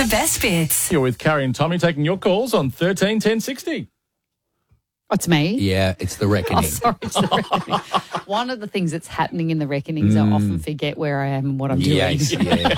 The best bits. You're with Carrie and Tommy taking your calls on 13 10 60. It's me. Yeah, it's the reckoning. Oh, sorry, it's the reckoning. One of the things that's happening in the reckonings, I often forget where I am and what I'm doing. Yes.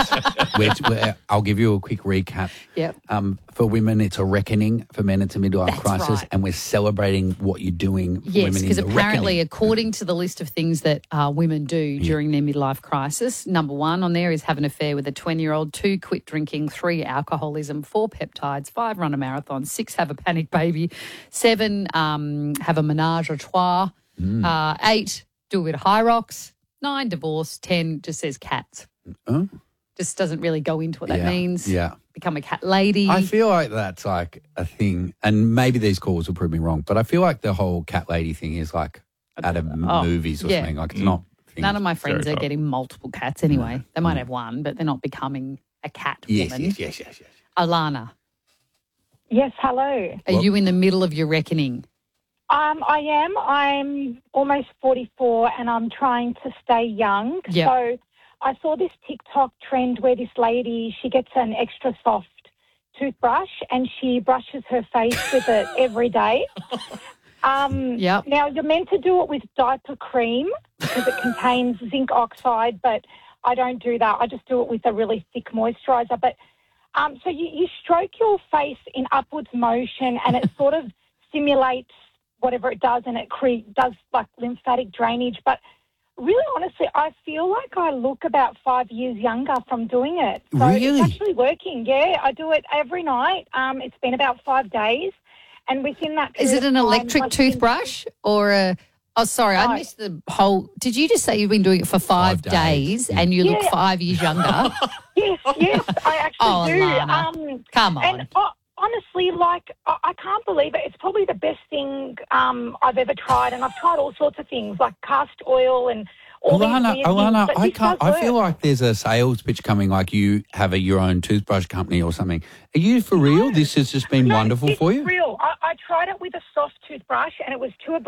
I'll give you a quick recap. Yep. For women, it's a reckoning. For men, it's a midlife That's crisis. right. And we're celebrating what you're doing for Yes, women in because the apparently, reckoning. according to the list of things that women do during their midlife crisis, number one on there is have an affair with a 20-year-old, 2, quit drinking, 3, alcoholism, 4, peptides, 5, run a marathon, 6, have a panic baby, 7, have a menage a trois, 8, do a bit of high rocks, 9, divorce, 10, just says cats. Oh. Just doesn't really go into what that means. Yeah. Become a cat lady. I feel like that's like a thing, and maybe these calls will prove me wrong, but I feel like the whole cat lady thing is like out of movies or something. Like it's not. None of my friends are Stereotype. getting multiple cats anyway. They might have one, but they're not becoming a cat Yes, woman. yes. Alana, Yes, hello. are you in the middle of your reckoning? I am. I'm almost 44 and I'm trying to stay young. Yep. So I saw this TikTok trend where this lady, she gets an extra soft toothbrush and she brushes her face with it every day. Yep. Now, you're meant to do it with diaper cream because it contains zinc oxide, but I don't do that. I just do it with a really thick moisturiser. But so you stroke your face in upwards motion and it sort of simulates whatever it does and it does like lymphatic drainage. But really, honestly, I feel like I look about 5 years younger from doing it. So Really? It's actually working. Yeah, I do it every night. It's been about 5 days. And within that Is it period an of time, electric my skin- toothbrush or a... Oh, sorry, I No. missed the whole... Did you just say you've been doing it for 5 5 days. days and you look Yeah. 5 years younger? Yes, I actually Oh, do. Alana, come on. And honestly, like, I can't believe it. It's probably the best thing I've ever tried. And I've tried all sorts of things like cast oil and all these weird things. Alana, but I this can't. does I feel work. like there's a sales pitch coming. Like you have your own toothbrush company or something. Are you for real? This has just been No, wonderful it's for you. real. I tried it with a soft toothbrush and it was too